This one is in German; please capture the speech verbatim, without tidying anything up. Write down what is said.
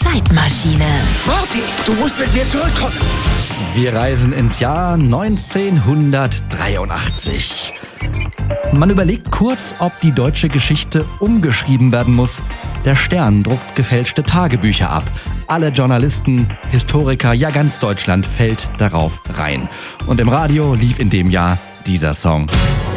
Zeitmaschine. Marty, du musst mit mir zurückkommen. Wir reisen ins Jahr neunzehnhundertdreiundachtzig. Man überlegt kurz, ob die deutsche Geschichte umgeschrieben werden muss. Der Stern druckt gefälschte Tagebücher ab. Alle Journalisten, Historiker, ja ganz Deutschland fällt darauf rein. Und im Radio lief in dem Jahr dieser Song.